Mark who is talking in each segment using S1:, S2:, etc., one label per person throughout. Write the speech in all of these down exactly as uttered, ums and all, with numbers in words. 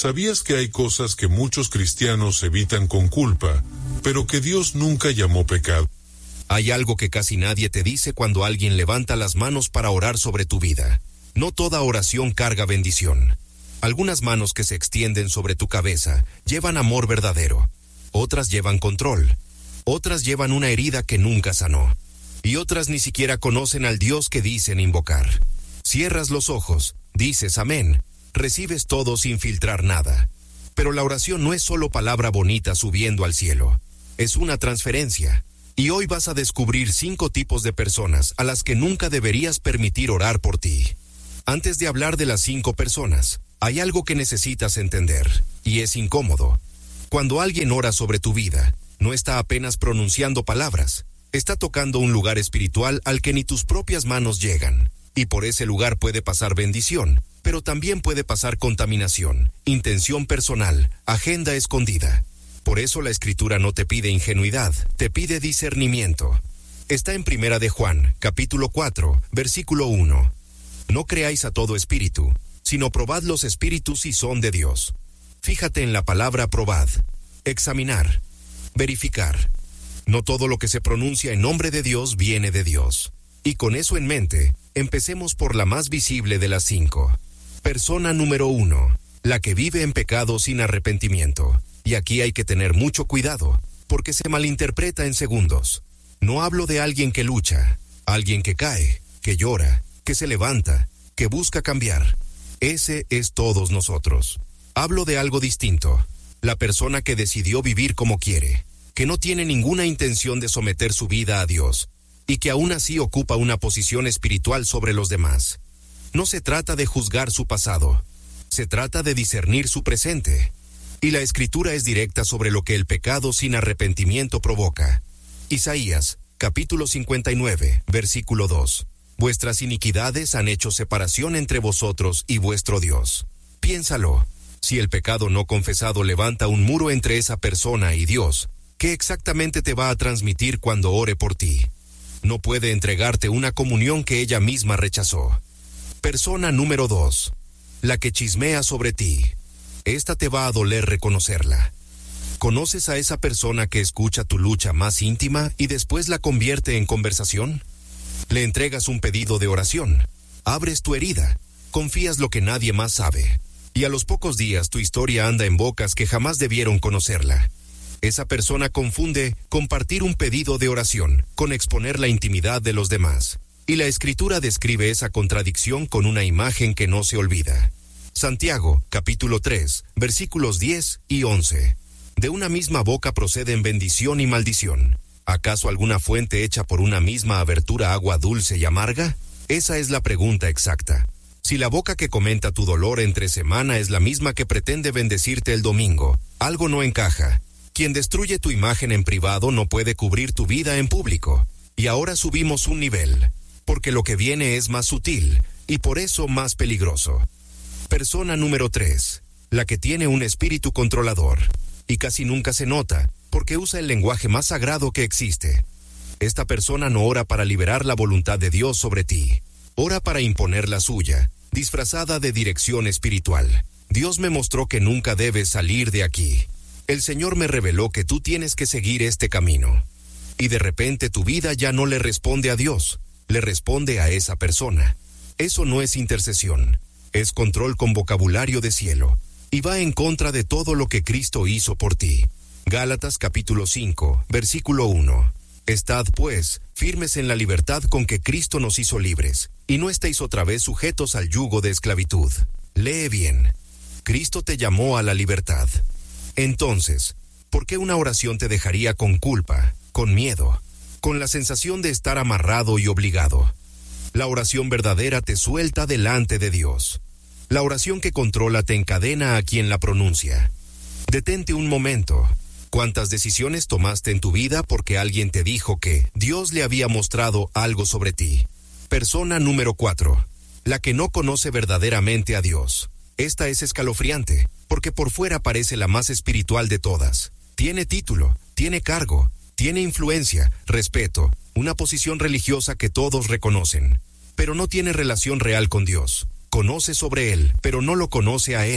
S1: ¿Sabías que hay cosas que muchos cristianos evitan con culpa, pero que Dios nunca llamó pecado?
S2: Hay algo que casi nadie te dice cuando alguien levanta las manos para orar sobre tu vida. No toda oración carga bendición. Algunas manos que se extienden sobre tu cabeza llevan amor verdadero. Otras llevan control. Otras llevan una herida que nunca sanó. Y otras ni siquiera conocen al Dios que dicen invocar. Cierras los ojos, dices amén, recibes todo sin filtrar nada. Pero la oración no es solo palabra bonita subiendo al cielo. Es una transferencia. Y hoy vas a descubrir cinco tipos de personas a las que nunca deberías permitir orar por ti. Antes de hablar de las cinco personas, hay algo que necesitas entender, y es incómodo. Cuando alguien ora sobre tu vida, no está apenas pronunciando palabras, está tocando un lugar espiritual al que ni tus propias manos llegan, y por ese lugar puede pasar bendición, pero también puede pasar contaminación, intención personal, agenda escondida. Por eso la Escritura no te pide ingenuidad, te pide discernimiento. Está en Primera de Juan, capítulo cuatro, versículo uno. No creáis a todo espíritu, sino probad los espíritus si son de Dios. Fíjate en la palabra probad, examinar, verificar. No todo lo que se pronuncia en nombre de Dios viene de Dios. Y con eso en mente, empecemos por la más visible de las cinco. Persona número uno, la que vive en pecado sin arrepentimiento. Y aquí hay que tener mucho cuidado, porque se malinterpreta en segundos. No hablo de alguien que lucha, alguien que cae, que llora, que se levanta, que busca cambiar. Ese es todos nosotros. Hablo de algo distinto, la persona que decidió vivir como quiere, que no tiene ninguna intención de someter su vida a Dios, y que aún así ocupa una posición espiritual sobre los demás. No se trata de juzgar su pasado, se trata de discernir su presente. Y la Escritura es directa sobre lo que el pecado sin arrepentimiento provoca. Isaías, capítulo cincuenta y nueve, versículo dos. Vuestras iniquidades han hecho separación entre vosotros y vuestro Dios. Piénsalo, si el pecado no confesado levanta un muro entre esa persona y Dios, ¿qué exactamente te va a transmitir cuando ore por ti? No puede entregarte una comunión que ella misma rechazó. Persona número dos, la que chismea sobre ti. Esta te va a doler reconocerla. ¿Conoces a esa persona que escucha tu lucha más íntima y después la convierte en conversación? Le entregas un pedido de oración, abres tu herida, confías lo que nadie más sabe, y a los pocos días tu historia anda en bocas que jamás debieron conocerla. Esa persona confunde compartir un pedido de oración con exponer la intimidad de los demás, y la Escritura describe esa contradicción con una imagen que no se olvida. Santiago, capítulo tres, versículos diez y once. De una misma boca proceden bendición y maldición. ¿Acaso alguna fuente hecha por una misma abertura agua dulce y amarga? Esa es la pregunta exacta. Si la boca que comenta tu dolor entre semana es la misma que pretende bendecirte el domingo, algo no encaja. Quien destruye tu imagen en privado no puede cubrir tu vida en público. Y ahora subimos un nivel, porque lo que viene es más sutil, y por eso más peligroso. Persona número tres, la que tiene un espíritu controlador, y casi nunca se nota, porque usa el lenguaje más sagrado que existe. Esta persona no ora para liberar la voluntad de Dios sobre ti, ora para imponer la suya, disfrazada de dirección espiritual. Dios me mostró que nunca debes salir de aquí. El Señor me reveló que tú tienes que seguir este camino. Y de repente tu vida ya no le responde a Dios, le responde a esa persona. Eso no es intercesión. Es control con vocabulario de cielo, y va en contra de todo lo que Cristo hizo por ti. Gálatas capítulo cinco, versículo uno. Estad, pues, firmes en la libertad con que Cristo nos hizo libres, y no estéis otra vez sujetos al yugo de esclavitud. Lee bien. Cristo te llamó a la libertad. Entonces, ¿por qué una oración te dejaría con culpa, con miedo, con la sensación de estar amarrado y obligado? La oración verdadera te suelta delante de Dios. La oración que controla te encadena a quien la pronuncia. Detente un momento. ¿Cuántas decisiones tomaste en tu vida porque alguien te dijo que Dios le había mostrado algo sobre ti? Persona número cuatro. La que no conoce verdaderamente a Dios. Esta es escalofriante, porque por fuera parece la más espiritual de todas. Tiene título, tiene cargo, tiene influencia, respeto, una posición religiosa que todos reconocen, pero no tiene relación real con Dios. Conoce sobre Él, pero no lo conoce a Él.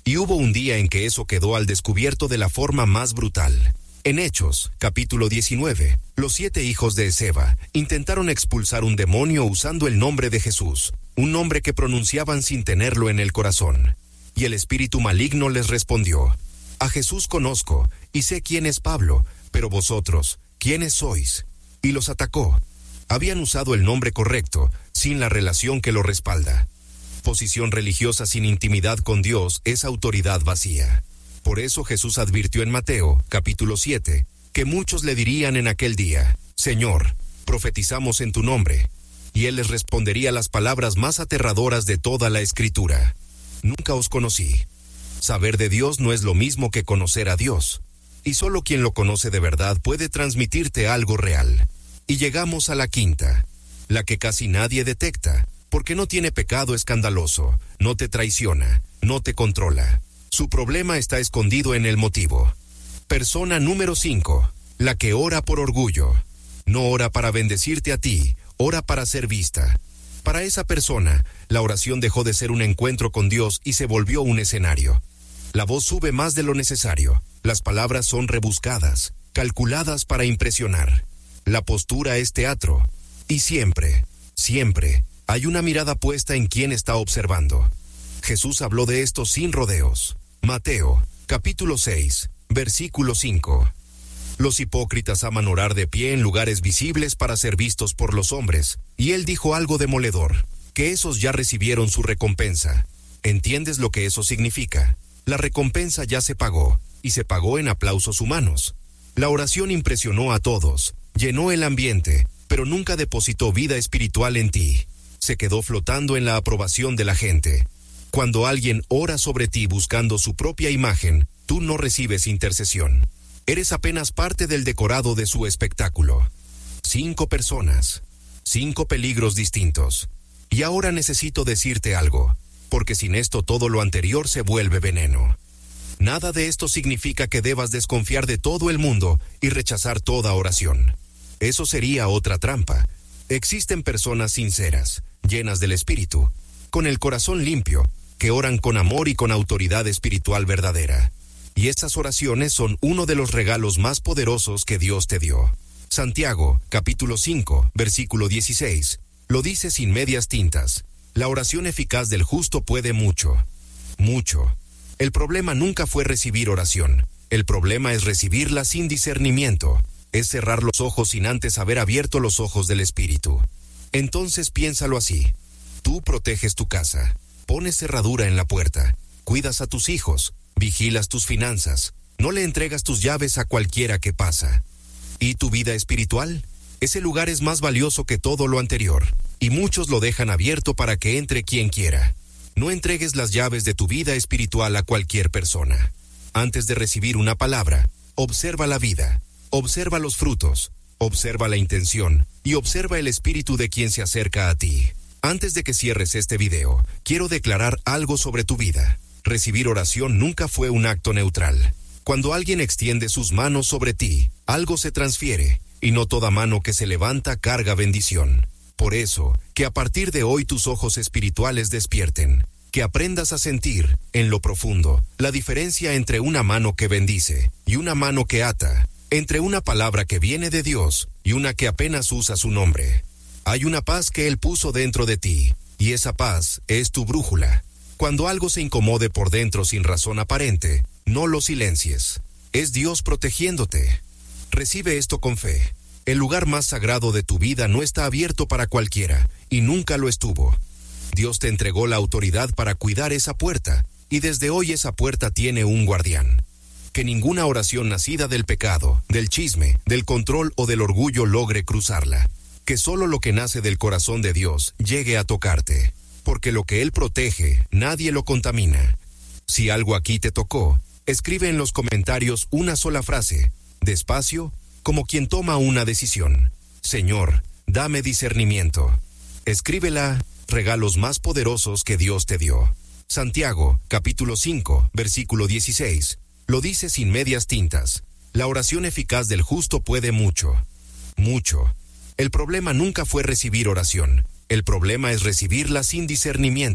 S2: Y hubo un día en que eso quedó al descubierto de la forma más brutal. En Hechos, capítulo diecinueve, los siete hijos de Esceva intentaron expulsar un demonio usando el nombre de Jesús, un nombre que pronunciaban sin tenerlo en el corazón. Y el espíritu maligno les respondió: a Jesús conozco, y sé quién es Pablo, pero vosotros, ¿quiénes sois? Y los atacó. Habían usado el nombre correcto, sin la relación que lo respalda. Posición religiosa sin intimidad con Dios es autoridad vacía. Por eso Jesús advirtió en Mateo, capítulo siete, que muchos le dirían en aquel día: Señor, profetizamos en tu nombre. Y él les respondería las palabras más aterradoras de toda la Escritura: nunca os conocí. Saber de Dios no es lo mismo que conocer a Dios. Y solo quien lo conoce de verdad puede transmitirte algo real. Y llegamos a la quinta, la que casi nadie detecta, porque no tiene pecado escandaloso, no te traiciona, no te controla. Su problema está escondido en el motivo. Persona número cinco, la que ora por orgullo. No ora para bendecirte a ti, ora para ser vista. Para esa persona, la oración dejó de ser un encuentro con Dios y se volvió un escenario. La voz sube más de lo necesario, las palabras son rebuscadas, calculadas para impresionar. La postura es teatro, y siempre, siempre, hay una mirada puesta en quien está observando. Jesús habló de esto sin rodeos. Mateo, capítulo seis, versículo cinco. Los hipócritas aman orar de pie en lugares visibles para ser vistos por los hombres, y él dijo algo demoledor: que esos ya recibieron su recompensa. ¿Entiendes lo que eso significa? La recompensa ya se pagó, y se pagó en aplausos humanos. La oración impresionó a todos, llenó el ambiente, pero nunca depositó vida espiritual en ti. Se quedó flotando en la aprobación de la gente. Cuando alguien ora sobre ti buscando su propia imagen, tú no recibes intercesión. Eres apenas parte del decorado de su espectáculo. Cinco personas, cinco peligros distintos. Y ahora necesito decirte algo, porque sin esto todo lo anterior se vuelve veneno. Nada de esto significa que debas desconfiar de todo el mundo y rechazar toda oración. Eso sería otra trampa. Existen personas sinceras, llenas del Espíritu, con el corazón limpio, que oran con amor y con autoridad espiritual verdadera. Y estas oraciones son uno de los regalos más poderosos que Dios te dio. Santiago, capítulo cinco, versículo dieciséis, lo dice sin medias tintas: la oración eficaz del justo puede mucho, mucho. El problema nunca fue recibir oración, el problema es recibirla sin discernimiento, es cerrar los ojos sin antes haber abierto los ojos del Espíritu. Entonces piénsalo así: tú proteges tu casa, pones cerradura en la puerta, cuidas a tus hijos, vigilas tus finanzas, no le entregas tus llaves a cualquiera que pasa. ¿Y tu vida espiritual? Ese lugar es más valioso que todo lo anterior, y muchos lo dejan abierto para que entre quien quiera. No entregues las llaves de tu vida espiritual a cualquier persona. Antes de recibir una palabra, observa la vida, observa los frutos, observa la intención, y observa el espíritu de quien se acerca a ti. Antes de que cierres este video, quiero declarar algo sobre tu vida. Recibir oración nunca fue un acto neutral. Cuando alguien extiende sus manos sobre ti, algo se transfiere, y no toda mano que se levanta carga bendición. Por eso, que a partir de hoy tus ojos espirituales despierten, que aprendas a sentir, en lo profundo, la diferencia entre una mano que bendice y una mano que ata, entre una palabra que viene de Dios y una que apenas usa su nombre. Hay una paz que Él puso dentro de ti, y esa paz es tu brújula. Cuando algo se incomode por dentro sin razón aparente, no lo silencies. Es Dios protegiéndote. Recibe esto con fe. El lugar más sagrado de tu vida no está abierto para cualquiera, y nunca lo estuvo. Dios te entregó la autoridad para cuidar esa puerta, y desde hoy esa puerta tiene un guardián. Que ninguna oración nacida del pecado, del chisme, del control o del orgullo logre cruzarla. Que solo lo que nace del corazón de Dios llegue a tocarte, porque lo que Él protege, nadie lo contamina. Si algo aquí te tocó, escribe en los comentarios una sola frase, despacio, como quien toma una decisión. Señor, dame discernimiento. Escríbela, regalos más poderosos que Dios te dio. Santiago, capítulo cinco, versículo dieciséis, lo dice sin medias tintas: la oración eficaz del justo puede mucho, mucho. El problema nunca fue recibir oración, el problema es recibirla sin discernimiento.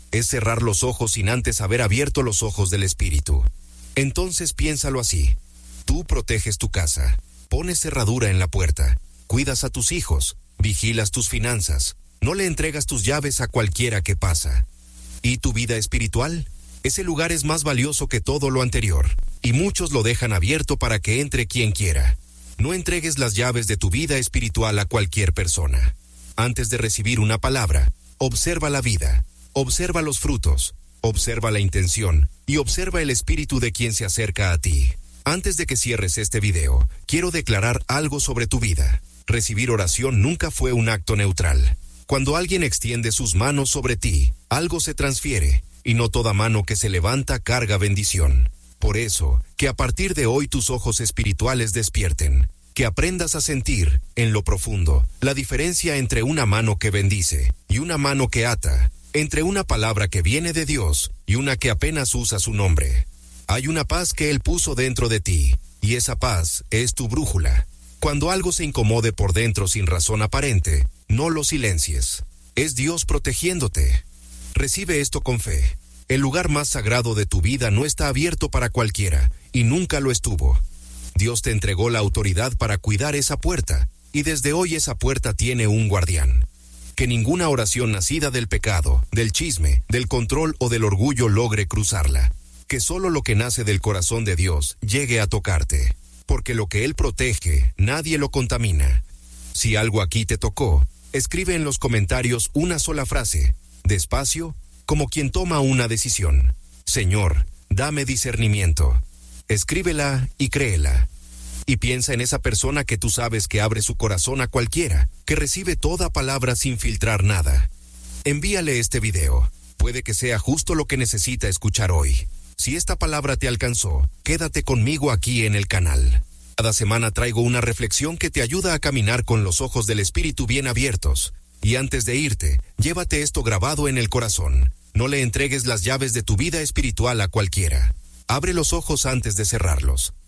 S2: es cerrar los ojos sin antes haber abierto los ojos del Espíritu. Entonces piénsalo así. Tú proteges tu casa, pones cerradura en la puerta, cuidas a tus hijos, vigilas tus finanzas, no le entregas tus llaves a cualquiera que pasa. ¿Y tu vida espiritual? Ese lugar es más valioso que todo lo anterior, y muchos lo dejan abierto para que entre quien quiera. No entregues las llaves de tu vida espiritual a cualquier persona. Antes de recibir una palabra, observa la vida, observa los frutos, observa la intención y observa el espíritu de quien se acerca a ti. Antes de que cierres este video, quiero declarar algo sobre tu vida. Recibir oración nunca fue un acto neutral. Cuando alguien extiende sus manos sobre ti, algo se transfiere, y no toda mano que se levanta carga bendición. Por eso, que a partir de hoy tus ojos espirituales despierten, que aprendas a sentir, en lo profundo, la diferencia entre una mano que bendice y una mano que ata, entre una palabra que viene de Dios y una que apenas usa su nombre. Hay una paz que Él puso dentro de ti, y esa paz es tu brújula. Cuando algo se incomode por dentro sin razón aparente, no lo silencies. Es Dios protegiéndote. Recibe esto con fe. El lugar más sagrado de tu vida no está abierto para cualquiera, y nunca lo estuvo. Dios te entregó la autoridad para cuidar esa puerta, y desde hoy esa puerta tiene un guardián. Que ninguna oración nacida del pecado, del chisme, del control o del orgullo logre cruzarla. Que solo lo que nace del corazón de Dios llegue a tocarte, porque lo que Él protege, nadie lo contamina. Si algo aquí te tocó, escribe en los comentarios una sola frase, despacio, como quien toma una decisión. Señor, dame discernimiento. Escríbela y créela. Y piensa en esa persona que tú sabes que abre su corazón a cualquiera, que recibe toda palabra sin filtrar nada. Envíale este video. Puede que sea justo lo que necesita escuchar hoy. Si esta palabra te alcanzó, quédate conmigo aquí en el canal. Cada semana traigo una reflexión que te ayuda a caminar con los ojos del Espíritu bien abiertos. Y antes de irte, llévate esto grabado en el corazón. No le entregues las llaves de tu vida espiritual a cualquiera. Abre los ojos antes de cerrarlos.